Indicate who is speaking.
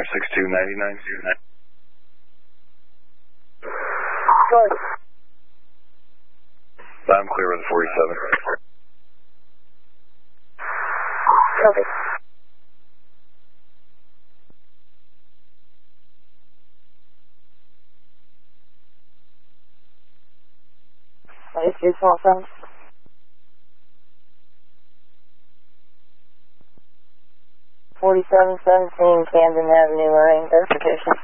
Speaker 1: 56299.
Speaker 2: Good.
Speaker 1: I'm clear with the 47.
Speaker 2: Copy. Nice, your small phone. .4717 Camden Avenue, Lorraine, verification.